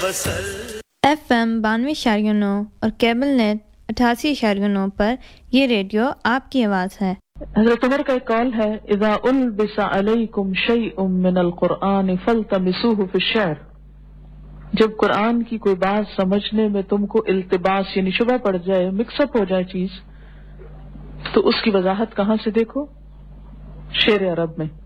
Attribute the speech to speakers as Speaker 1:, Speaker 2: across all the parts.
Speaker 1: FM 92.9 और cable net 88.9 पर ये रेडियो आपकी आवाज़ है।
Speaker 2: हज़रत उमर का एक कॉल है, इज़ा उल्बिसा अलैकुम शैउम मिनल कुरआन फल्तमिसूहु फ़िश्शअर। जब कुरान की कोई बात समझने में तुमको इल्तिबास यानी शुबह पड़ जाए, मिक्सअप हो जाए चीज, तो उसकी वजाहत कहाँ से देखो? शेर अरब में।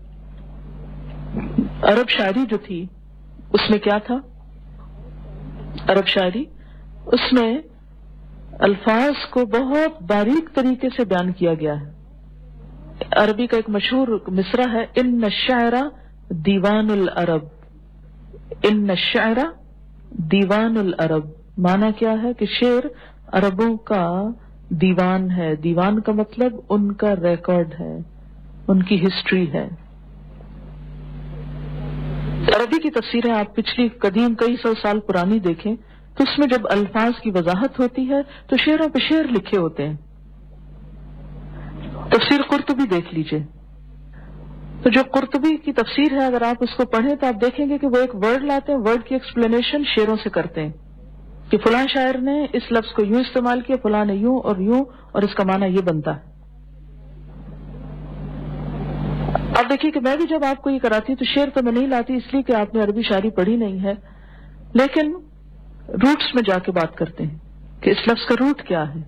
Speaker 2: अरब शायरी जो थी उसमें क्या था? अरब शायरी उसमें अल्फाज को बहुत बारीक तरीके से बयान किया गया है। अरबी का एक मशहूर मिसरा है, इन्न शायरा दीवानुल अरब। इन्न शायरा दीवानुल अरब माना क्या है कि शेर अरबों का दीवान है। दीवान का मतलब उनका रिकॉर्ड है, उनकी हिस्ट्री है। अरबी की तफसीरें आप पिछली कदीम कई सौ साल पुरानी देखें तो उसमें जब अल्फाज की वजाहत होती है तो शेरों पे शेर लिखे होते हैं। तफसीर कुर्तुबी देख लीजिए, तो जो कुर्तुबी की तफसीर है अगर आप उसको पढ़ें तो आप देखेंगे कि वो एक वर्ड लाते हैं, वर्ड की एक्सप्लेनेशन शेरों से करते हैं कि फलां शायर ने इस लफ्ज को यूं इस्तेमाल किया, फलां ने यूं और इसका माना ये बनता है। अब देखिए कि मैं भी जब आपको ये कराती तो शेर तो मैं नहीं लाती इसलिए कि आपने अरबी शायरी पढ़ी नहीं है, लेकिन रूट्स में जाके बात करते हैं कि इस लफ्ज का रूट क्या है।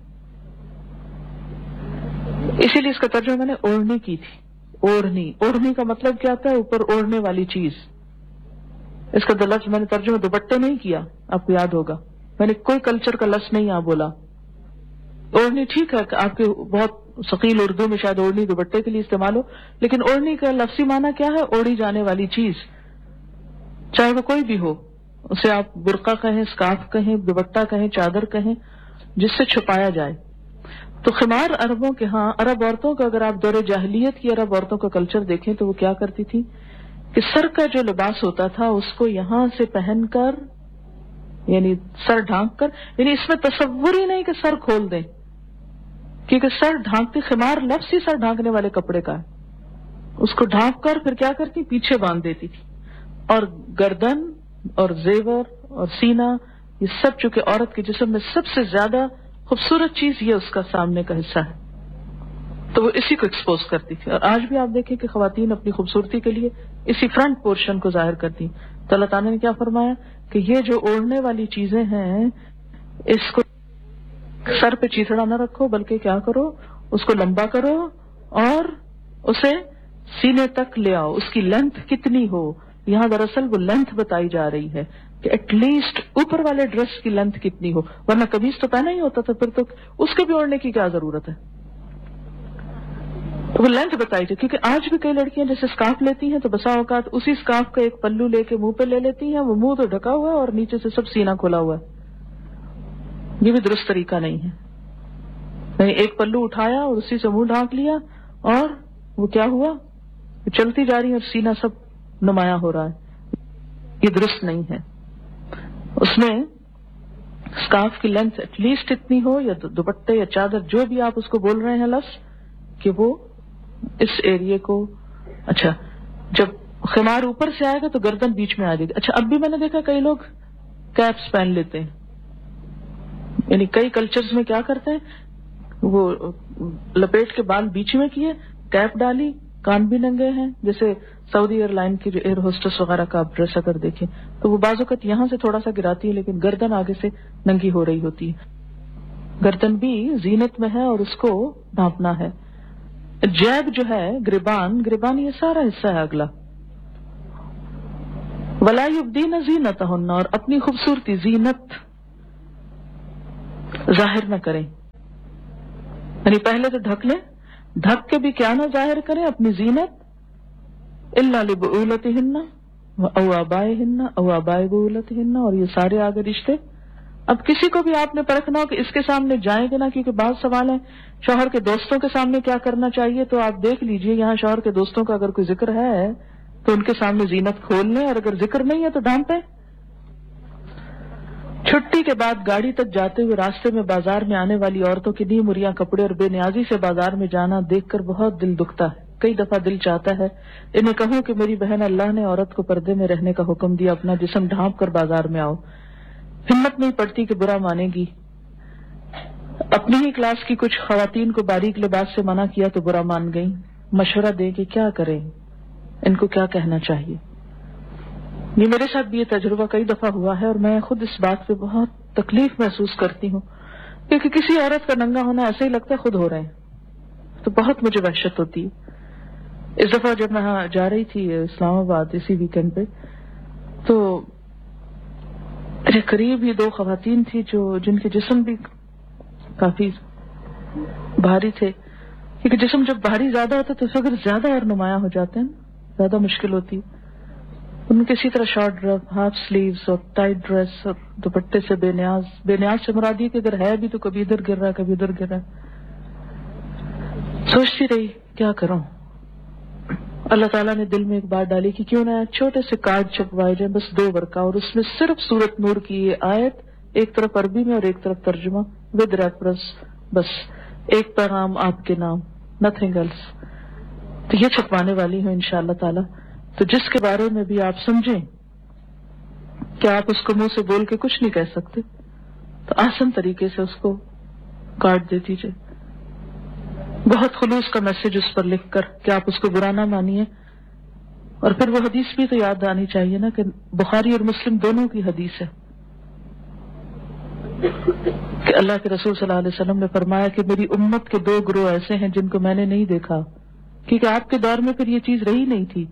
Speaker 2: इसीलिए इसका तर्जुमा मैंने ओढ़नी की थी। ओढ़नी, ओढ़नी का मतलब क्या होता है? ऊपर ओढ़ने वाली चीज। इसका लफ्ज मैंने तर्जुमा दुपट्टे नहीं किया, आपको याद होगा, मैंने कोई कल्चर का लफ्ज नहीं यहां बोला। ओढ़नी ठीक है, आपके बहुत सकील उर्दू में शायद ओढ़नी दुपट्टे के लिए इस्तेमाल हो, लेकिन ओढ़नी का लफ्जी माना क्या है? ओढ़ी जाने वाली चीज, चाहे वो कोई भी हो, उसे आप बुर्का कहें, स्कार्फ कहें, दुपट्टा कहें, चादर कहें, जिससे छुपाया जाए। तो खिमार अरबों के यहाँ, अरब औरतों का अगर आप दौरे जाहिलियत की अरब औरतों का कल्चर देखें तो वो क्या करती थी कि सर का जो लिबास होता था उसको यहां से पहनकर यानी सर ढांक कर, यानी इसमें तसव्वुर ही नहीं कि सर खोल दें, क्योंकि सर ढांकते, खिमार लफ्ज ही सर ढांकने वाले कपड़े का है, उसको ढांक कर फिर क्या करती, पीछे बांध देती थी। और गर्दन और जेवर और सीना, ये सब चूंकि औरत के जिस्म में सबसे ज्यादा खूबसूरत चीज ये उसका सामने का हिस्सा है, तो वो इसी को एक्सपोज करती थी। और आज भी आप देखें कि खवातीन अपनी खूबसूरती के लिए इसी फ्रंट पोर्शन को जाहिर करती। तो अल्लाह ताला ने क्या फरमाया कि ये जो ओढ़ने वाली चीजें हैं इसको सर पे चीथड़ा न रखो, बल्कि क्या करो, उसको लंबा करो और उसे सीने तक ले आओ। उसकी लेंथ कितनी हो, यहां दरअसल वो लेंथ बताई जा रही है कि एटलीस्ट ऊपर वाले ड्रेस की लेंथ कितनी हो, वरना कमीज तो पहना ही होता था, फिर तो उसके भी ओढ़ने की क्या जरूरत है। तो वो लेंथ बताई थी, क्योंकि आज भी कई लड़कियां जैसे स्कार्फ लेती हैं तो बसा औकात उसी स्कार्फ का एक पल्लू लेके मुंह पे ले लेती हैं, वो मुंह तो ढका हुआ है और नीचे से सब सीना खुला हुआ है। ये भी दुरुस्त तरीका नहीं है। नहीं, एक पल्लू उठाया और उसी से मुंह ढांक लिया और वो क्या हुआ, वो चलती जा रही है और सीना सब नुमाया हो रहा है, ये दुरुस्त नहीं है। उसमें स्कार्फ की लेंथ एटलीस्ट इतनी हो, या दुपट्टे या चादर जो भी आप उसको बोल रहे हैं लफ्ज, कि वो इस एरिया को, अच्छा जब खिमार ऊपर से आएगा तो गर्दन बीच में आ जाएगी। अच्छा अब भी मैंने देखा कई लोग कैप्स पहन लेते हैं, यानी कई कल्चर्स में क्या करते हैं, वो लपेट के बाल बीच में किए, कैप डाली, कान भी नंगे हैं, जैसे सऊदी एयरलाइन की जो एयर होस्टेस वगैरह का आप ड्रेस अगर देखें तो वो बाजुकत यहां से थोड़ा सा गिराती है, लेकिन गर्दन आगे से नंगी हो रही होती है। गर्दन भी जीनत में है और उसको ढांपना है। जैब जो है, गिरबान ये सारा हिस्सा है अगला। वला युब्दीन ज़ीनतहुन्ना, और अपनी खूबसूरती जीनत जाहिर न करें, यानी पहले तो ढक लें, ढक के भी क्या ना जाहिर करें अपनी जीनत, इल्ला लिबुलतिहिन्ना औ आबाइहिन्ना औ आबाइ बुलतिहिन्ना, और ये सारे आगे रिश्ते। अब किसी को भी आपने परखना हो कि इसके सामने जाएंगे ना, क्योंकि बहुत सवाल है शौहर के दोस्तों के सामने क्या करना चाहिए, तो आप देख लीजिए यहाँ शौहर के दोस्तों का अगर कोई जिक्र है तो उनके सामने जीनत खोल लें, और अगर जिक्र नहीं है तो ढांपे। छुट्टी के बाद गाड़ी तक जाते हुए रास्ते में बाजार में आने वाली औरतों की नी मुरिया कपड़े और बेनियाजी से बाजार में जाना देखकर बहुत दिल दुखता है। कई दफा दिल चाहता है इन्हें कहूं कि मेरी बहन, अल्लाह ने औरत को पर्दे में रहने का हुक्म दिया, अपना जिस्म ढांप कर बाजार में आओ, ہمت نہیں پڑتی کہ برا مانے گی. اپنی ہی کلاس کی کچھ خواتین کو باریک لباس سے منع کیا تو برا مان گئی. مشورہ دے کہ کیا کریں, ان کو کیا کہنا چاہیے. یہ میرے ساتھ بھی یہ تجربہ کئی دفعہ ہوا ہے اور میں خود اس بات پہ بہت تکلیف محسوس کرتی ہوں کیونکہ کسی عورت کا ننگا ہونا ایسے ہی لگتا ہے خود ہو رہے ہیں, تو بہت مجھے وحشت ہوتی ہے. اس دفعہ جب میں جا رہی تھی اسلام آباد اسی ویکینڈ پہ, تو میرے قریب ہی 2 خواتین تھی جن کے جسم بھی کافی بھاری تھے, کیونکہ جسم جب بھاری زیادہ ہوتا ہے تو فگر زیادہ اور نمایاں ہو جاتے ہیں, زیادہ مشکل ہوتی. ان کے اسی طرح شارٹ ڈریس, ہاف سلیوز اور ٹائٹ ڈریس اور دوپٹے سے بے نیاز سے مراد یہ کہ اگر ہے بھی تو کبھی ادھر گر رہا ہے کبھی ادھر گر رہا ہے. سوچتی رہی کیا کروں. اللہ تعالیٰ نے دل میں ایک بات ڈالی کہ کیوں نہ چھوٹے سے کارڈ چھپوائے جائیں, بس 2 ورقہ, اور اس میں صرف سورۃ نور کی یہ آیت, ایک طرف عربی میں اور ایک طرف ترجمہ ود ریفرنس, بس ایک پیغام آپ کے نام, نتھنگ ایلس. تو یہ چھپوانے والی ہوں انشاءاللہ تعالیٰ. تو جس کے بارے میں بھی آپ سمجھیں کہ آپ اس کو منہ سے بول کے کچھ نہیں کہہ سکتے, تو آسان طریقے سے اس کو کارڈ دے دیجیے, بہت خلوص کا میسج اس پر لکھ کر کہ آپ اس کو برا نہ مانیے. اور پھر وہ حدیث بھی تو یاد آنی چاہیے نا کہ بخاری اور مسلم دونوں کی حدیث ہے کہ اللہ کے رسول صلی اللہ علیہ وسلم نے فرمایا کہ میری امت کے 2 گروہ ایسے ہیں جن کو میں نے نہیں دیکھا, کیونکہ آپ کے دور میں پھر یہ چیز رہی نہیں تھی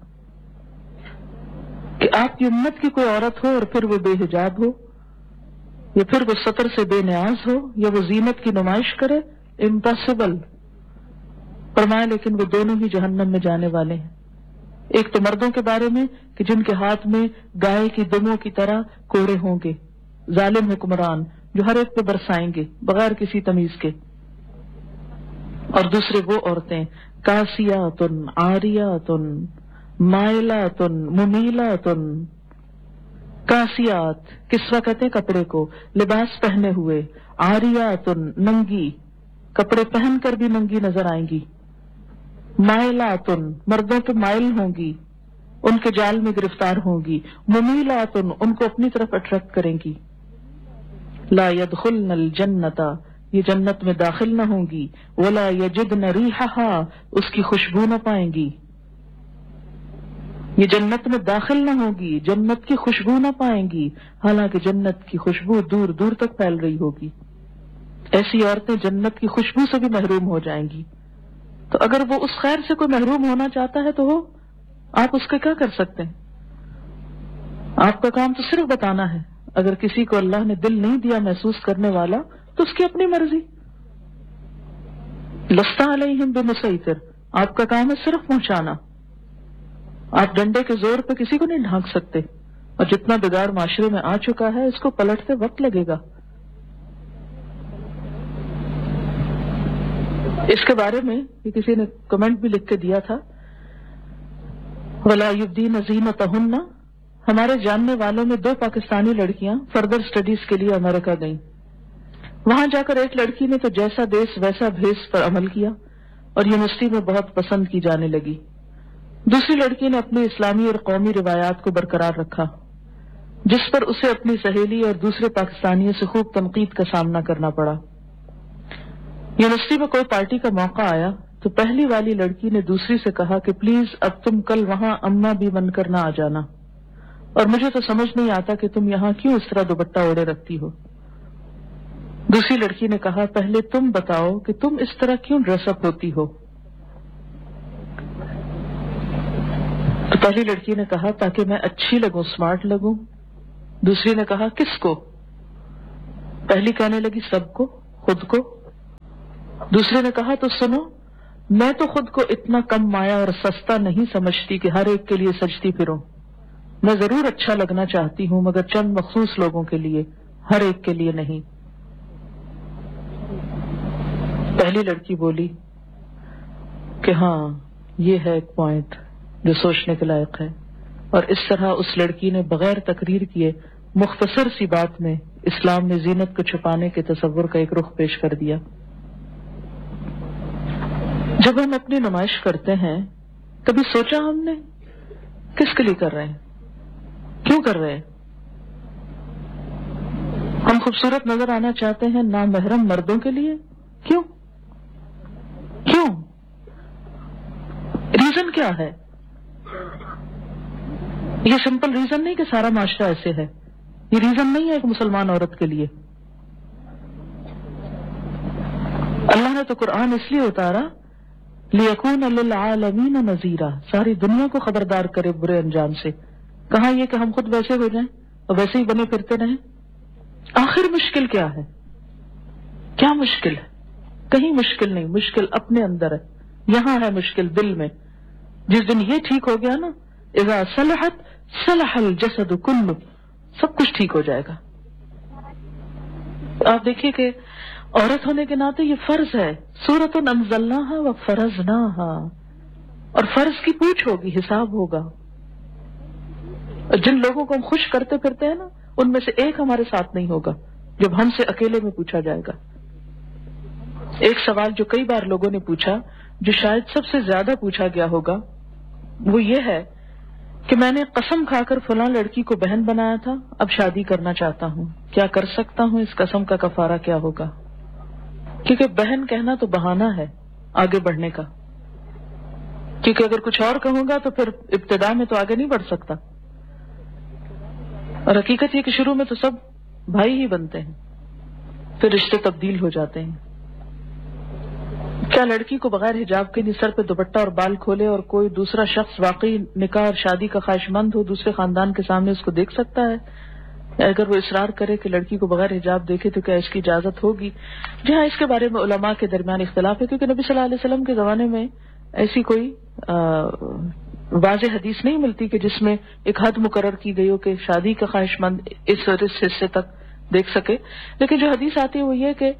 Speaker 2: کہ آپ کی امت کی کوئی عورت ہو اور پھر وہ بے حجاب ہو, یا پھر وہ سطر سے بے نیاز ہو, یا وہ زینت کی نمائش کرے. امپاسبل. فرمایا لیکن وہ دونوں ہی جہنم میں جانے والے ہیں. ایک تو مردوں کے بارے میں کہ جن کے ہاتھ میں گائے کی دموں کی طرح کوڑے ہوں گے, ظالم حکمران جو ہر ایک پہ برسائیں گے بغیر کسی تمیز کے. اور دوسرے وہ عورتیں کاسیات عاریات مائلات ممیلات. کاسیات کسوہ کہتے ہیں کپڑے کو, لباس پہنے ہوئے, عاریات ننگی, کپڑے پہن کر بھی ننگی نظر آئیں گی, مائلات مردوں پہ مائل ہوں گی, ان کے جال میں گرفتار ہوں گی, ممیلات ان کو اپنی طرف اٹریکٹ کریں گی. لا يدخلن الجنت یہ جنت میں داخل نہ ہوں گی, ولا یجدن ریحھا اس کی خوشبو نہ پائیں گی. یہ جنت میں داخل نہ ہوگی, جنت کی خوشبو نہ پائیں گی, حالانکہ جنت کی خوشبو دور دور تک پھیل رہی ہوگی. ایسی عورتیں جنت کی خوشبو سے بھی محروم ہو جائیں گی. تو اگر وہ اس خیر سے کوئی محروم ہونا چاہتا ہے تو وہ آپ اس کا کیا کر سکتے ہیں؟ آپ کا کام تو صرف بتانا ہے. اگر کسی کو اللہ نے دل نہیں دیا محسوس کرنے والا تو اس کی اپنی مرضی. لست علیہم بمسیطر, آپ کا کام ہے صرف پہنچانا. آپ ڈنڈے کے زور پہ کسی کو نہیں ڈھانک سکتے, اور جتنا بگاڑ معاشرے میں آ چکا ہے اس کو پلٹتے وقت لگے گا. اس کے بارے میں کسی نے کمنٹ بھی لکھ کے دیا تھا, وَلَا يُبْدِينَ زِينَتَهُنَّ. ہمارے جاننے والوں میں 2 پاکستانی لڑکیاں فردر سٹڈیز کے لیے امریکہ گئیں. وہاں جا کر ایک لڑکی نے تو جیسا دیس ویسا بھیس پر عمل کیا اور یونیورسٹی میں بہت پسند کی جانے لگی. دوسری لڑکی نے اپنی اسلامی اور قومی روایات کو برقرار رکھا, جس پر اسے اپنی سہیلی اور دوسرے پاکستانیوں سے خوب تنقید کا سامنا کرنا پڑا. یونیورسٹی میں کوئی پارٹی کا موقع آیا تو پہلی والی لڑکی نے دوسری سے کہا کہ پلیز اب تم کل وہاں اماں بھی بن کر نہ آ جانا, اور مجھے تو سمجھ نہیں آتا کہ تم یہاں کیوں اس طرح دوپٹہ اوڑے رکھتی ہو. دوسری لڑکی نے کہا پہلے تم بتاؤ کہ تم اس طرح کیوں ڈریس اپ ہوتی ہو. تو پہلی لڑکی نے کہا تاکہ میں اچھی لگوں, اسمارٹ لگوں. دوسری نے کہا کس کو؟ پہلی کہنے لگی سب کو, خود کو. دوسرے نے کہا تو سنو, میں تو خود کو اتنا کم مایا اور سستا نہیں سمجھتی کہ ہر ایک کے لیے سجتی پھروں. میں ضرور اچھا لگنا چاہتی ہوں مگر چند مخصوص لوگوں کے لیے, ہر ایک کے لیے نہیں. پہلی لڑکی بولی کہ ہاں یہ ہے ایک پوائنٹ جو سوچنے کے لائق ہے, اور اس طرح اس لڑکی نے بغیر تقریر کیے مختصر سی بات میں اسلام میں زینت کو چھپانے کے تصور کا ایک رخ پیش کر دیا. جب ہم اپنی نمائش کرتے ہیں کبھی سوچا ہم نے کس کے لیے کر رہے ہیں, کیوں کر رہے ہیں؟ خوبصورت نظر آنا چاہتے ہیں نامحرم مردوں کے لیے. کیوں ریزن کیا ہے؟ یہ سمپل ریزن نہیں کہ سارا معاشرہ ایسے ہے. یہ ریزن نہیں ہے ایک مسلمان عورت کے لیے. اللہ نے تو قرآن اس لیے اتارا لِيَكُونَ لِلْعَالَمِينَ نَذِيرًا، ساری دنیا کو خبردار کرے برے انجام سے. کہاں یہ کہ ہم خود ویسے ہو جائیں اور ویسے ہی بنے پھرتے رہیں. آخر مشکل کیا ہے؟ کیا مشکل ہے؟ کہیں مشکل نہیں. مشکل اپنے اندر ہے. یہاں ہے مشکل دل میں. جس دن یہ ٹھیک ہو گیا نا، اذا صلحت صلح الجسد کلہ، سب کچھ ٹھیک ہو جائے گا. آپ دیکھیے کہ عورت ہونے کے ناطے یہ فرض ہے. سورۃ انزلناہا وفرضناہا، اور فرض کی پوچھ ہوگی، حساب ہوگا. جن لوگوں کو ہم خوش کرتے پھرتے ہیں نا، ان میں سے ایک ہمارے ساتھ نہیں ہوگا جب ہم سے اکیلے میں پوچھا جائے گا. ایک سوال جو کئی بار لوگوں نے پوچھا، جو شاید سب سے زیادہ پوچھا گیا ہوگا، وہ یہ ہے کہ میں نے قسم کھا کر فلاں لڑکی کو بہن بنایا تھا، اب شادی کرنا چاہتا ہوں، کیا کر سکتا ہوں؟ اس قسم کا کفارہ کیا ہوگا؟ کیونکہ بہن کہنا تو بہانہ ہے آگے بڑھنے کا. کیونکہ اگر کچھ اور کہوں گا تو پھر ابتدا میں تو آگے نہیں بڑھ سکتا. اور حقیقت یہ کہ شروع میں تو سب بھائی ہی بنتے ہیں، پھر رشتے تبدیل ہو جاتے ہیں. کیا لڑکی کو بغیر حجاب کے سر پہ دوپٹہ اور بال کھولے اور کوئی دوسرا شخص واقعی نکاح اور شادی کا خواہش مند ہو دوسرے خاندان کے سامنے اس کو دیکھ سکتا ہے؟ اگر وہ اصرار کرے کہ لڑکی کو بغیر حجاب دیکھے تو کیا اس کی اجازت ہوگی؟ جی ہاں، اس کے بارے میں علماء کے درمیان اختلاف ہے، کیونکہ نبی صلی اللہ علیہ وسلم کے زمانے میں ایسی کوئی واضح حدیث نہیں ملتی کہ جس میں ایک حد مقرر کی گئی ہو کہ شادی کا خواہش مند اس حصے تک دیکھ سکے. لیکن جو حدیث آتی ہے وہ یہ کہ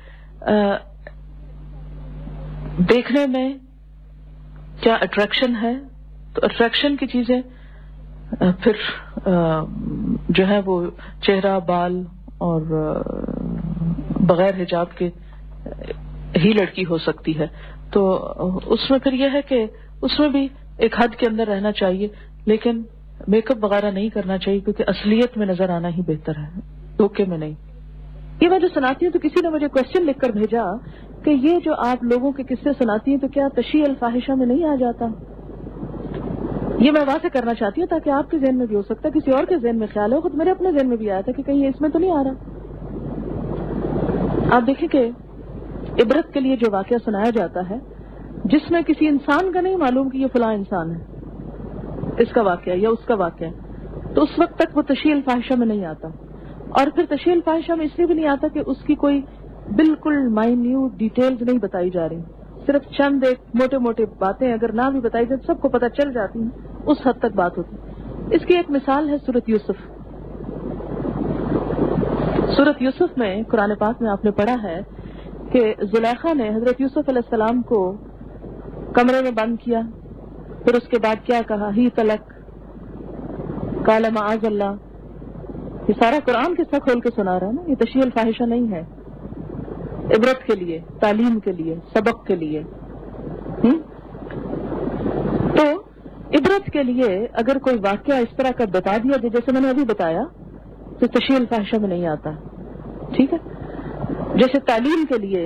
Speaker 2: دیکھنے میں کیا اٹریکشن ہے، تو اٹریکشن کی چیزیں پھر جو ہے وہ چہرہ، بال اور بغیر حجاب کے ہی لڑکی ہو سکتی ہے. تو اس میں پھر یہ ہے کہ اس میں بھی ایک حد کے اندر رہنا چاہیے، لیکن میک اپ وغیرہ نہیں کرنا چاہیے، کیونکہ اصلیت میں نظر آنا ہی بہتر ہے، دھوکے میں نہیں.
Speaker 3: یہ میں جو سناتی ہوں تو کسی نے مجھے کوشچن لکھ کر بھیجا کہ یہ جو آپ لوگوں کے قصے سناتی ہیں تو کیا تشیع الفاحشہ میں نہیں آ جاتا؟ یہ میں واضح کرنا چاہتی ہوں تاکہ آپ کے ذہن میں بھی ہو سکتا ہے، کسی اور کے ذہن میں خیال ہو. خود میرے اپنے ذہن میں بھی آیا تھا کہ کہیں اس میں تو نہیں آ رہا. آپ دیکھیں کہ عبرت کے لیے جو واقعہ سنایا جاتا ہے، جس میں کسی انسان کا نہیں معلوم کہ یہ فلاں انسان ہے، اس کا واقعہ یا اس کا واقعہ، تو اس وقت تک وہ تشیع الفاحشہ میں نہیں آتا. اور پھر تشیع الفاحشہ میں اس لیے بھی نہیں آتا کہ اس کی کوئی بالکل مائنیوٹ ڈیٹیلز نہیں بتائی جا رہی، صرف چند ایک موٹے موٹے باتیں اگر نہ بھی بتائی جائے سب کو پتہ چل جاتی ہیں، اس حد تک بات ہوتی. اس کی ایک مثال ہے سورۃ یوسف. سورۃ یوسف میں قرآن پاک میں آپ نے پڑھا ہے کہ زلیخا نے حضرت یوسف علیہ السلام کو کمرے میں بند کیا، پھر اس کے بعد کیا کہا، ہی تلک قال معاذ اللہ. یہ سارا قرآن قصہ کھول کے سنا رہا ہے نا. یہ تشیع الفاحشہ نہیں ہے، عبرت کے لیے، تعلیم کے لیے، سبق کے لیے. تو عبرت کے لیے اگر کوئی واقعہ اس طرح کا بتا دیا جائے جیسے میں نے ابھی بتایا تو تشیع الفاحشہ میں نہیں آتا. ٹھیک ہے. جیسے تعلیم کے لیے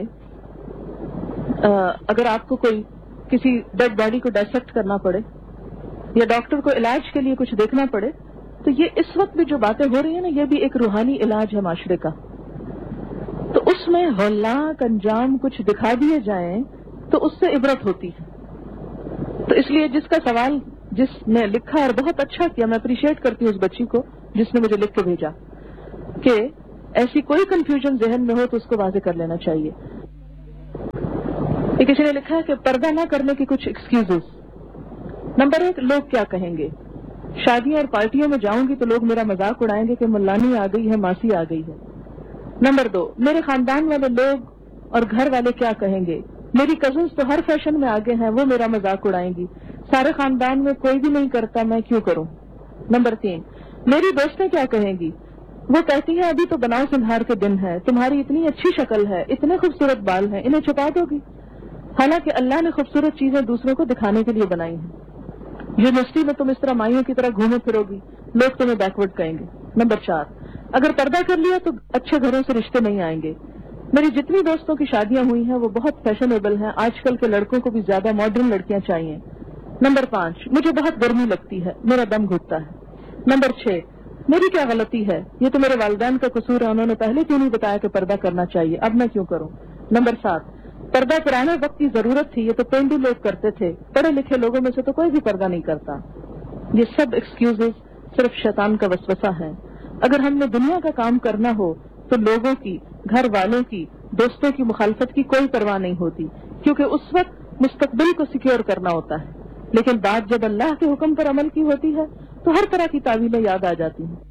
Speaker 3: اگر آپ کو کوئی کسی ڈیڈ باڈی کو ڈائسیکٹ کرنا پڑے یا ڈاکٹر کو علاج کے لیے کچھ دیکھنا پڑے، تو یہ اس وقت بھی جو باتیں ہو رہی ہیں نا، یہ بھی ایک روحانی علاج ہے معاشرے کا. تو اس میں ہولناک انجام کچھ دکھا دیے جائیں تو اس سے عبرت ہوتی ہے. تو اس لیے جس کا سوال جس نے لکھا اور بہت اچھا کیا، میں اپریشیٹ کرتی ہوں اس بچی کو جس نے مجھے لکھ کے بھیجا کہ ایسی کوئی کنفیوژن ذہن میں ہو تو اس کو واضح کر لینا چاہیے. کسی نے لکھا ہے کہ پردہ نہ کرنے کی کچھ ایکسکیوزز. نمبر 1، لوگ کیا کہیں گے. شادیوں اور پارٹیوں میں جاؤں گی تو لوگ میرا مذاق اڑائیں گے کہ ملانی آ گئی ہے، ماسی آ گئی ہے. نمبر 2، میرے خاندان والے لوگ اور گھر والے کیا کہیں گے. میری کزنز تو ہر فیشن میں آگے ہیں، وہ میرا مذاق اڑائیں گی. سارے خاندان میں کوئی بھی نہیں کرتا، میں کیوں کروں. نمبر 3، میری دوستیں کیا کہیں گی. وہ کہتی ہیں ابھی تو بناؤ سنہار کے دن ہے، تمہاری اتنی اچھی شکل ہے، اتنے خوبصورت بال ہیں، انہیں چھپا دو گی. حالانکہ اللہ نے خوبصورت چیزیں دوسروں کو دکھانے کے لیے بنائی ہیں. یونیورسٹی میں تم اس طرح مائیوں کی طرح گھومے پھرو گی، لوگ تمہیں بیکورڈ کہیں گے. نمبر 4، اگر پردہ کر لیا تو اچھے گھروں سے رشتے نہیں آئیں گے. میری جتنی دوستوں کی شادیاں ہوئی ہیں وہ بہت فیشنیبل ہیں. آج کل کے لڑکوں کو بھی زیادہ ماڈرن لڑکیاں چاہیے. نمبر 5, مجھے بہت گرمی لگتی ہے, میرا دم گھٹتا ہے. نمبر 6, میری کیا غلطی ہے, یہ تو میرے والدین کا قصور ہے, انہوں نے پہلے کیوں نہیں بتایا کہ پردہ کرنا چاہیے, اب میں کیوں کروں. نمبر 7, پردہ پرانے وقت کی ضرورت تھی, یہ تو پینڈو لوگ کرتے تھے, پڑھے لکھے لوگوں میں سے تو کوئی بھی پردہ نہیں کرتا. یہ سب ایکسکیوزز صرف شیطان کا وسوسہ ہے. اگر ہم نے دنیا کا کام کرنا ہو تو لوگوں کی, گھر والوں کی, دوستوں کی مخالفت کی کوئی پرواہ نہیں ہوتی, کیونکہ اس وقت مستقبل کو سیکیور کرنا ہوتا ہے. لیکن بات جب اللہ کے حکم پر عمل کی ہوتی ہے تو ہر طرح کی تعویلیں یاد آ جاتی ہیں.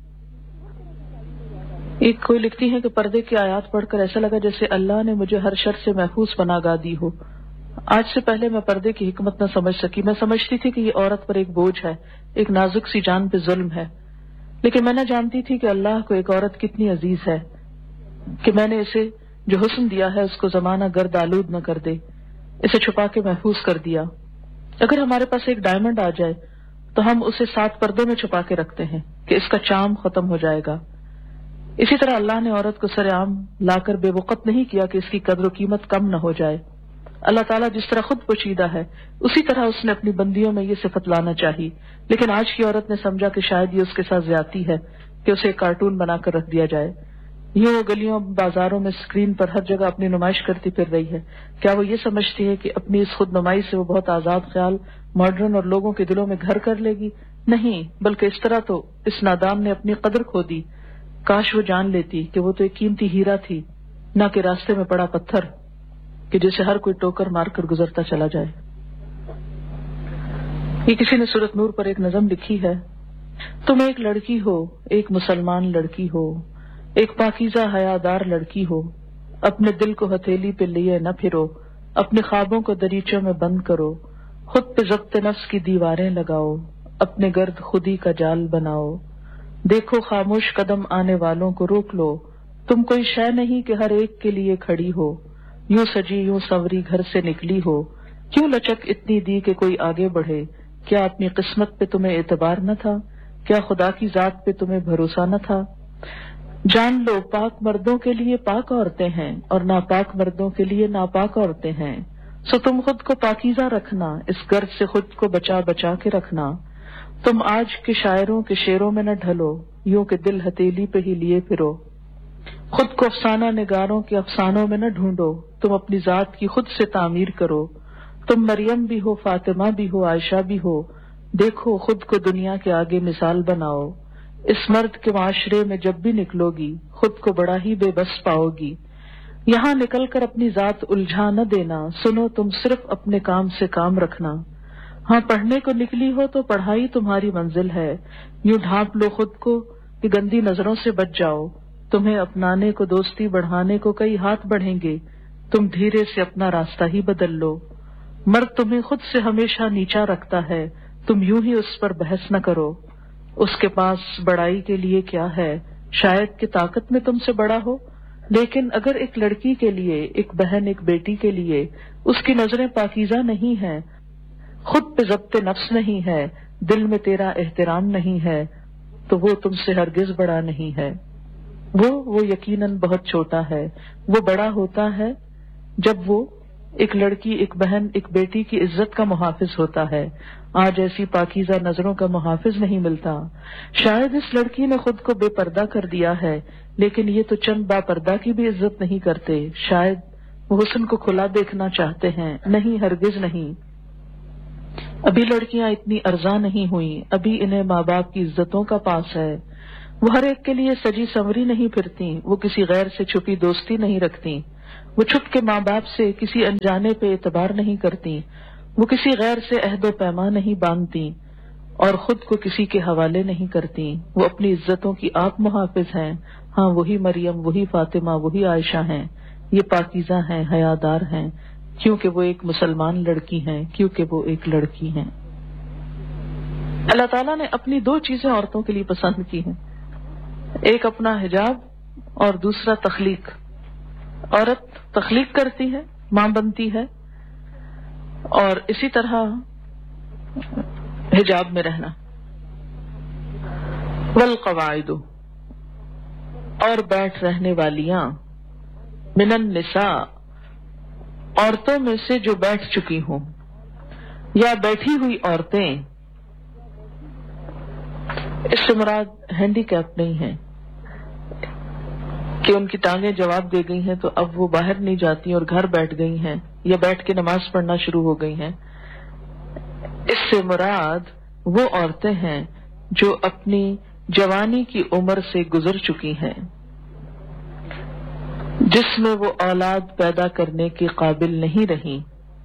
Speaker 2: ایک کوئی لکھتی ہے کہ پردے کی آیات پڑھ کر ایسا لگا جیسے اللہ نے مجھے ہر شر سے محفوظ پناہ گاہ دی ہو. آج سے پہلے میں پردے کی حکمت نہ سمجھ سکی. میں سمجھتی تھی کہ یہ عورت پر ایک بوجھ ہے, ایک نازک سی جان پہ ظلم ہے. لیکن میں نہ جانتی تھی کہ اللہ کو ایک عورت کتنی عزیز ہے, کہ میں نے اسے جو حسن دیا ہے اس کو زمانہ گرد آلود نہ کر دے, اسے چھپا کے محفوظ کر دیا. اگر ہمارے پاس ایک ڈائمنڈ آ جائے تو ہم اسے 7 پردوں میں چھپا کے رکھتے ہیں کہ اس کا چام ختم ہو جائے گا. اسی طرح اللہ نے عورت کو سر عام لا کر بے وقت نہیں کیا کہ اس کی قدر و قیمت کم نہ ہو جائے. اللہ تعالیٰ جس طرح خود پوشیدہ ہے اسی طرح اس نے اپنی بندیوں میں یہ صفت لانا چاہی. لیکن آج کی عورت نے سمجھا کہ شاید یہ اس کے ساتھ زیادتی ہے کہ اسے ایک کارٹون بنا کر رکھ دیا جائے. یوں وہ گلیوں بازاروں میں اسکرین پر ہر جگہ اپنی نمائش کرتی پھر رہی ہے. کیا وہ یہ سمجھتی ہے کہ اپنی اس خود نمائی سے وہ بہت آزاد خیال ماڈرن اور لوگوں کے دلوں میں گھر کر لے گی؟ نہیں, بلکہ اس طرح تو اس نادان نے اپنی قدر کھو دی. کاش وہ جان لیتی کہ وہ تو ایک قیمتی ہیرا تھی, نہ کہ راستے میں پڑا پتھر کہ جسے ہر کوئی ٹوکر مار کر گزرتا چلا جائے. یہ کسی نے سورۃ نور پر ایک نظم لکھی ہے. تم ایک لڑکی ہو, ایک مسلمان لڑکی ہو, ایک پاکیزہ حیادار لڑکی ہو, اپنے دل کو ہتھیلی پہ لیے نہ پھرو, اپنے خوابوں کو دریچوں میں بند کرو, خود پہ ضبط نفس کی دیواریں لگاؤ, اپنے گرد خودی کا جال بناؤ, دیکھو خاموش قدم آنے والوں کو روک لو, تم کوئی شے نہیں کہ ہر ایک کے لیے کھڑی ہو, یوں سجی یوں سنوری گھر سے نکلی ہو, کیوں لچک اتنی دی کہ کوئی آگے بڑھے, کیا اپنی قسمت پہ تمہیں اعتبار نہ تھا, کیا خدا کی ذات پہ تمہیں بھروسہ نہ تھا. جان لو پاک مردوں کے لیے پاک عورتیں ہیں اور ناپاک مردوں کے لیے ناپاک عورتیں ہیں, سو تم خود کو پاکیزہ رکھنا, اس گرد سے خود کو بچا بچا کے رکھنا. تم آج کے شاعروں کے شعروں میں نہ ڈھلو, یوں کہ دل ہتھیلی پہ ہی لیے پھرو, خود کو افسانہ نگاروں کے افسانوں میں نہ ڈھونڈو, تم اپنی ذات کی خود سے تعمیر کرو. تم مریم بھی ہو, فاطمہ بھی ہو, عائشہ بھی ہو, دیکھو خود کو دنیا کے آگے مثال بناؤ. اس مرد کے معاشرے میں جب بھی نکلو گی خود کو بڑا ہی بے بس پاؤ گی. یہاں نکل کر اپنی ذات الجھا نہ دینا, سنو تم صرف اپنے کام سے کام رکھنا. ہاں پڑھنے کو نکلی ہو تو پڑھائی تمہاری منزل ہے, یوں ڈھانپ لو خود کو کہ گندی نظروں سے بچ جاؤ. تمہیں اپنانے کو دوستی بڑھانے کو کئی ہاتھ بڑھیں گے, تم دھیرے سے اپنا راستہ ہی بدل لو. مرد تمہیں خود سے ہمیشہ نیچا رکھتا ہے, تم یوں ہی اس پر بحث نہ کرو. اس کے پاس بڑائی کے لیے کیا ہے, شاید کہ طاقت میں تم سے بڑا ہو. لیکن اگر ایک لڑکی کے لیے, ایک بہن, ایک بیٹی کے لیے اس کی نظریں پاکیزہ نہیں ہیں, خود پہ ضبط نفس نہیں ہے, دل میں تیرا احترام نہیں ہے, تو وہ تم سے ہرگز بڑا نہیں ہے. وہ یقیناً بہت چھوٹا ہے. وہ بڑا ہوتا ہے جب وہ ایک لڑکی, ایک بہن, ایک بیٹی کی عزت کا محافظ ہوتا ہے. آج ایسی پاکیزہ نظروں کا محافظ نہیں ملتا. شاید اس لڑکی نے خود کو بے پردہ کر دیا ہے, لیکن یہ تو چند با پردہ کی بھی عزت نہیں کرتے. شاید وہ حسن کو کھلا دیکھنا چاہتے ہیں. نہیں, ہرگز نہیں. ابھی لڑکیاں اتنی ارزاں نہیں ہوئیں, ابھی انہیں ماں باپ کی عزتوں کا پاس ہے. وہ ہر ایک کے لیے سجی سنوری نہیں پھرتی, وہ کسی غیر سے چھپی دوستی نہیں رکھتی, وہ چھپ کے ماں باپ سے کسی انجانے پہ اعتبار نہیں کرتی, وہ کسی غیر سے عہد و پیما نہیں باندھتی اور خود کو کسی کے حوالے نہیں کرتی. وہ اپنی عزتوں کی آپ محافظ ہیں. ہاں وہی مریم, وہی فاطمہ, وہی عائشہ ہیں. یہ پاکیزہ ہیں, حیادار ہیں, کیونکہ وہ ایک مسلمان لڑکی ہیں, کیونکہ وہ ایک لڑکی ہیں. اللہ تعالیٰ نے اپنی 2 چیزیں عورتوں کے لیے پسند کی ہیں, ایک اپنا حجاب اور دوسرا تخلیق. عورت تخلیق کرتی ہے, ماں بنتی ہے, اور اسی طرح حجاب میں رہنا. والقواعد, اور بیٹھ رہنے والیاں، من النساء عورتوں میں سے جو بیٹھ چکی ہوں، یا بیٹھی ہوئی عورتیں، اس سے مراد ہینڈی کیپ نہیں ہے کہ ان کی ٹانگیں جواب دے گئی ہیں تو اب وہ باہر نہیں جاتی اور گھر بیٹھ گئی ہیں یا بیٹھ کے نماز پڑھنا شروع ہو گئی ہیں. اس سے مراد وہ عورتیں ہیں جو اپنی جوانی کی عمر سے گزر چکی ہیں، جس میں وہ اولاد پیدا کرنے کے قابل نہیں رہیں.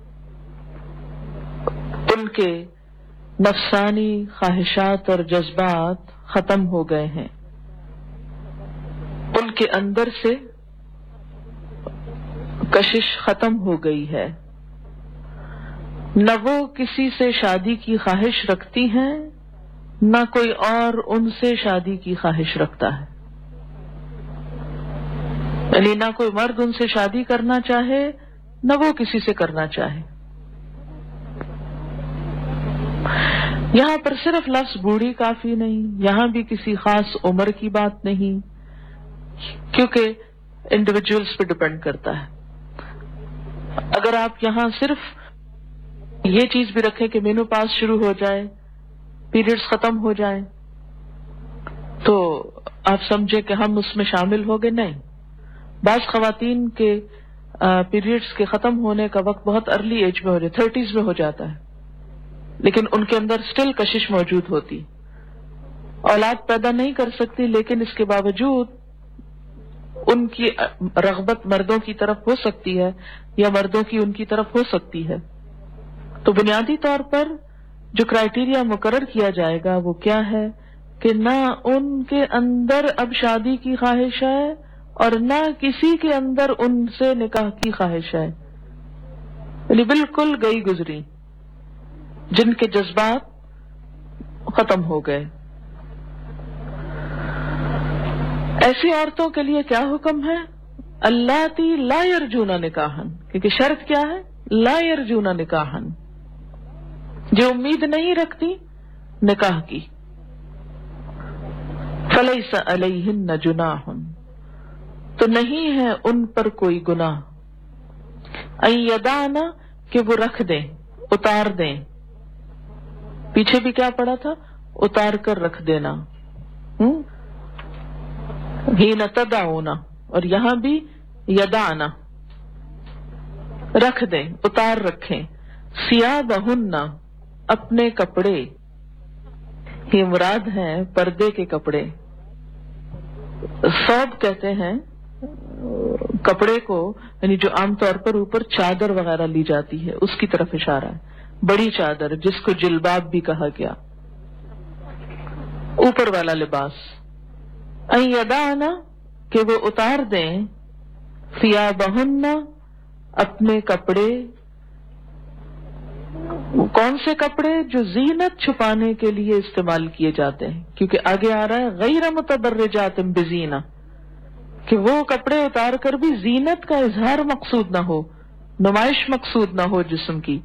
Speaker 2: ان کے نفسانی خواہشات اور جذبات ختم ہو گئے ہیں، ان کے اندر سے کشش ختم ہو گئی ہے. نہ وہ کسی سے شادی کی خواہش رکھتی ہیں، نہ کوئی اور ان سے شادی کی خواہش رکھتا ہے. یعنی نہ کوئی مرد ان سے شادی کرنا چاہے، نہ وہ کسی سے کرنا چاہے. یہاں پر صرف لفظ بوڑھی کافی نہیں، یہاں بھی کسی خاص عمر کی بات نہیں، کیونکہ انڈیویجولز پہ ڈپینڈ کرتا ہے. اگر آپ یہاں صرف یہ چیز بھی رکھیں کہ مینو پاس شروع ہو جائے، پیریڈز ختم ہو جائیں، تو آپ سمجھیں کہ ہم اس میں شامل ہو گئے. نہیں، بعض خواتین کے پیریڈز کے ختم ہونے کا وقت بہت ارلی ایج میں ہو جاتا ہے، 30s میں ہو جاتا ہے، لیکن ان کے اندر سٹل کشش موجود ہوتی، اولاد پیدا نہیں کر سکتی، لیکن اس کے باوجود ان کی رغبت مردوں کی طرف ہو سکتی ہے یا مردوں کی ان کی طرف ہو سکتی ہے. تو بنیادی طور پر جو کرائیٹیریا مقرر کیا جائے گا وہ کیا ہے کہ نہ ان کے اندر اب شادی کی خواہش ہے اور نہ کسی کے اندر ان سے نکاح کی خواہش ہے. یعنی بالکل گئی گزری، جن کے جذبات ختم ہو گئے. ایسی عورتوں کے لیے کیا حکم ہے؟ اللاتی لا یرجون نکاحا، کیونکہ شرط کیا ہے؟ لا یرجون نکاحا، جو امید نہیں رکھتی نکاح کی. فلیس علیہن جناح، تو نہیں ہے ان پر کوئی گناہ. ان یدعن، کہ وہ رکھ دیں، اتار دیں. پیچھے بھی کیا پڑا تھا؟ اتار کر رکھ دینا. حین تدعون، اور یہاں بھی یدعن، رکھ دیں، اتار رکھیں. ثیابہن، اپنے کپڑے. یہ مراد ہیں پردے کے کپڑے. ثوب کہتے ہیں کپڑے کو، یعنی جو عام طور پر اوپر چادر وغیرہ لی جاتی ہے اس کی طرف اشارہ ہے. بڑی چادر جس کو جلباب بھی کہا گیا، اوپر والا لباس. ان یدعن، کہ وہ اتار دیں، ثیابہن، اپنے کپڑے. کون سے کپڑے؟ جو زینت چھپانے کے لیے استعمال کیے جاتے ہیں، کیونکہ آگے آ رہا ہے غیر متبرجات بزینہ، کہ وہ کپڑے اتار کر بھی زینت کا اظہار مقصود نہ ہو، نمائش مقصود نہ ہو جسم کی.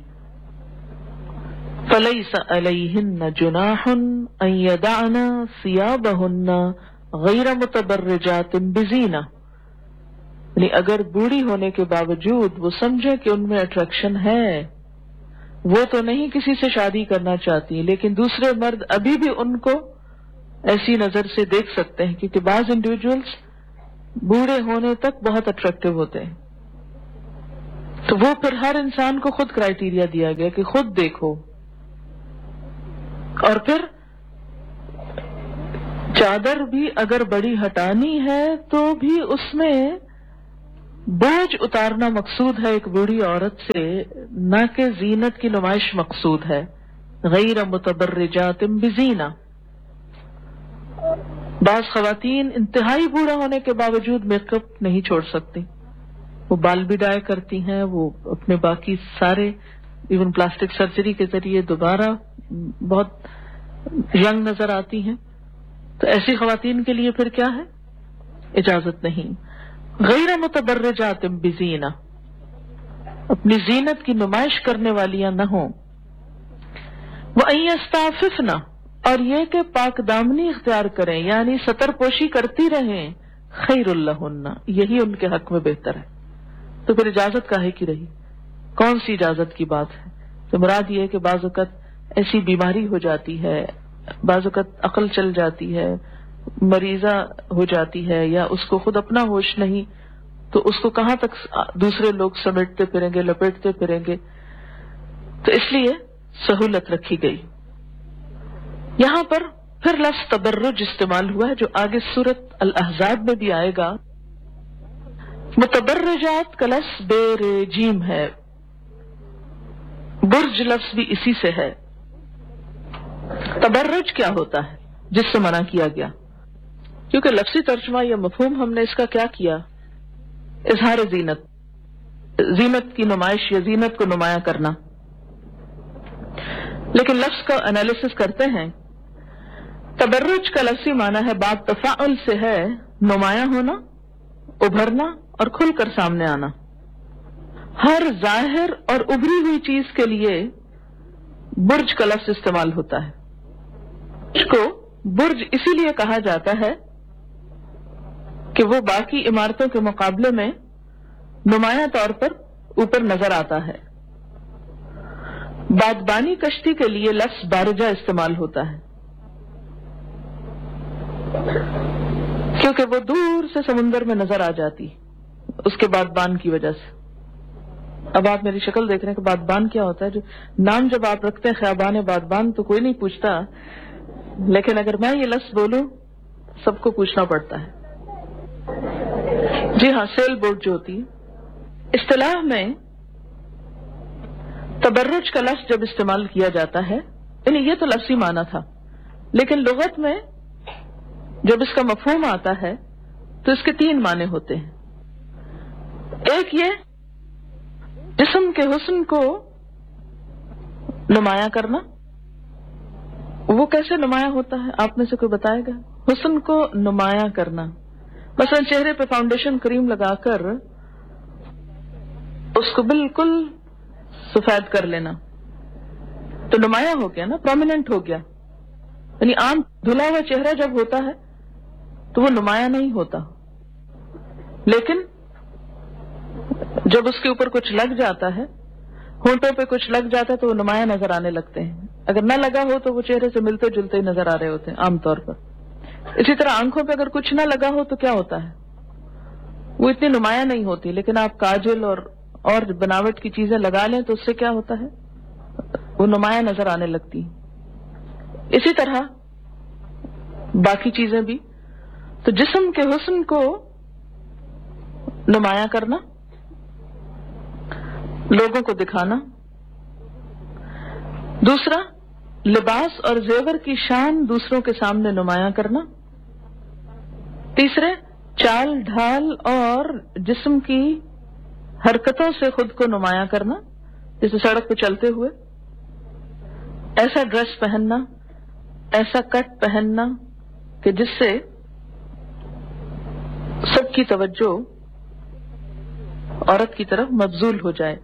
Speaker 2: فلیس علیہن جناح ان یدعن ثیابہن غیر متبرجات بزینہ. یعنی اگر بوڑھی ہونے کے باوجود وہ سمجھے کہ ان میں اٹریکشن ہے، وہ تو نہیں کسی سے شادی کرنا چاہتی، لیکن دوسرے مرد ابھی بھی ان کو ایسی نظر سے دیکھ سکتے ہیں، کیونکہ بعض انڈیویجولز بوڑھے ہونے تک بہت اٹریکٹیو ہوتے ہیں. تو وہ پھر ہر انسان کو خود کرائیٹیریا دیا گیا کہ خود دیکھو. اور پھر چادر بھی اگر بڑی ہٹانی ہے تو بھی اس میں بوجھ اتارنا مقصود ہے ایک بوڑھی عورت سے، نہ کہ زینت کی نمائش مقصود ہے. غیر متبرجات بزینہ. بعض خواتین انتہائی بوڑھا ہونے کے باوجود میک اپ نہیں چھوڑ سکتی، وہ بال بھی ڈائی کرتی ہیں، وہ اپنے باقی سارے ایون پلاسٹک سرجری کے ذریعے دوبارہ بہت ینگ نظر آتی ہیں. تو ایسی خواتین کے لیے پھر کیا ہے؟ اجازت نہیں. غیر متبرجات بزینہ، اپنی زینت کی نمائش کرنے والیاں نہ ہوں. وَأَن يَسْتَعْفِفْنَ، اور یہ کہ پاک دامنی اختیار کریں، یعنی ستر پوشی کرتی رہیں، خیر لہن، یہی ان کے حق میں بہتر ہے. تو پھر اجازت کاہے کی رہی؟ کون سی اجازت کی بات ہے؟ تو مراد یہ ہے کہ بعض اوقات ایسی بیماری ہو جاتی ہے، بعض اوقات عقل چل جاتی ہے، مریضہ ہو جاتی ہے، یا اس کو خود اپنا ہوش نہیں، تو اس کو کہاں تک دوسرے لوگ سمیٹتے پھریں گے، لپیٹتے پھریں گے. تو اس لیے سہولت رکھی گئی. یہاں پر پھر لفظ تبرج استعمال ہوا ہے جو آگے سورۃ الاحزاب میں بھی آئے گا. متبرجات کا لفظ بے جیم ہے، برج لفظ بھی اسی سے ہے. تبرج کیا ہوتا ہے جس سے منع کیا گیا؟ کیونکہ لفظی ترجمہ یا مفہوم ہم نے اس کا کیا کیا؟ اظہار زینت، زینت کی نمائش یا زینت کو نمایاں کرنا. لیکن لفظ کا انالیسس کرتے ہیں، تبرج کا لفظی معنی ہے باب تفاعل سے ہے نمایاں ہونا، ابھرنا اور کھل کر سامنے آنا. ہر ظاہر اور ابھری ہوئی چیز کے لیے برج کا لفظ استعمال ہوتا ہے. اس کو برج اسی لیے کہا جاتا ہے کہ وہ باقی عمارتوں کے مقابلے میں نمایاں طور پر اوپر نظر آتا ہے. بادبانی کشتی کے لیے لفظ بارجہ استعمال ہوتا ہے کیونکہ وہ دور سے سمندر میں نظر آ جاتی اس کے بادبان کی وجہ سے. اب آپ میری شکل دیکھ رہے ہیں کہ بادبان کیا ہوتا ہے. جو نام جب آپ رکھتے ہیں خیابان بادبان تو کوئی نہیں پوچھتا، لیکن اگر میں یہ لفظ بولوں سب کو پوچھنا پڑتا ہے. جی ہاں، سیل بوٹ جو ہوتی ہے. اصطلاح میں تبرج کا لفظ جب استعمال کیا جاتا ہے، یعنی یہ تو لفظی معنی تھا، لیکن لغت میں جب اس کا مفہوم آتا ہے تو اس کے 3 معنی ہوتے ہیں. ایک یہ جسم کے حسن کو نمایاں کرنا. وہ کیسے نمایاں ہوتا ہے آپ میں سے کوئی بتائے گا؟ حسن کو نمایاں کرنا، مثلا چہرے پہ فاؤنڈیشن کریم لگا کر اس کو بالکل سفید کر لینا تو نمایاں ہو گیا نا، پرومیننٹ ہو گیا. یعنی عام دھلا ہوا چہرہ جب ہوتا ہے تو وہ نمایاں نہیں ہوتا، لیکن جب اس کے اوپر کچھ لگ جاتا ہے، ہونٹوں پہ کچھ لگ جاتا ہے تو وہ نمایاں نظر آنے لگتے ہیں. اگر نہ لگا ہو تو وہ چہرے سے ملتے جلتے ہی نظر آ رہے ہوتے ہیں عام طور پر. اسی طرح آنکھوں پہ اگر کچھ نہ لگا ہو تو کیا ہوتا ہے؟ وہ اتنی نمایاں نہیں ہوتی، لیکن آپ کاجل اور بناوٹ کی چیزیں لگا لیں تو اس سے کیا ہوتا ہے؟ وہ نمایاں نظر آنے لگتی. اسی طرح باقی چیزیں بھی. تو جسم کے حسن کو نمایاں کرنا، لوگوں کو دکھانا. دوسرا، لباس اور زیور کی شان دوسروں کے سامنے نمایاں کرنا. تیسرے، چال ڈھال اور جسم کی حرکتوں سے خود کو نمایاں کرنا، جیسے سڑک پہ چلتے ہوئے ایسا ڈریس پہننا، ایسا کٹ پہننا کہ جس سے سب کی توجہ عورت کی طرف مبذول ہو جائے.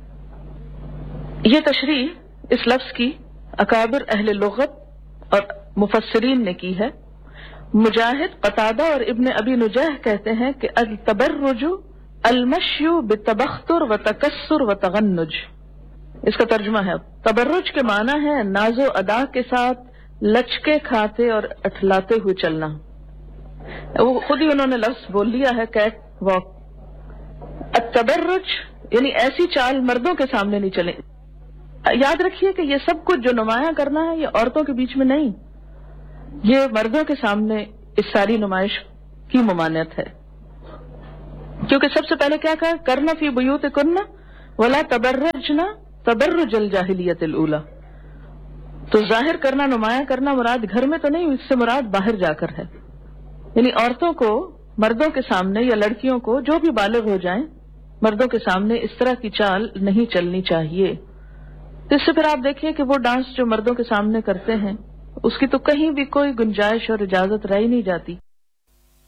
Speaker 2: یہ تشریح اس لفظ کی اکابر اہل لغت اور مفسرین نے کی ہے. مجاہد، قتادہ اور ابن ابی نجیح کہتے ہیں کہ التبرج المشی بتبختر و تکسر و تغنج. اس کا ترجمہ ہے، تبرج کے معنی ہے ناز و ادا کے ساتھ لچکے کھاتے اور اٹھلاتے ہوئے چلنا. وہ خود ہی انہوں نے لفظ بول لیا ہے، کیٹ واک. التبرج یعنی ایسی چال مردوں کے سامنے نہیں چلے. یاد رکھیے کہ یہ سب کچھ جو نمایاں کرنا ہے یہ عورتوں کے بیچ میں نہیں، یہ مردوں کے سامنے اس ساری نمائش کی ممانعت ہے. کیونکہ سب سے پہلے کیا کہا؟ کرنا فی بیوتکن ولا تبرجنا تبرج الجاہلیت الاولی. تو ظاہر کرنا، نمایاں کرنا مراد گھر میں تو نہیں، اس سے مراد باہر جا کر ہے. یعنی عورتوں کو مردوں کے سامنے یا لڑکیوں کو جو بھی بالغ ہو جائیں مردوں کے سامنے اس طرح کی چال نہیں چلنی چاہیے. تو اس سے پھر آپ دیکھیے کہ وہ ڈانس جو مردوں کے سامنے کرتے ہیں اس کی تو کہیں بھی کوئی گنجائش اور اجازت رہ ہی نہیں جاتی.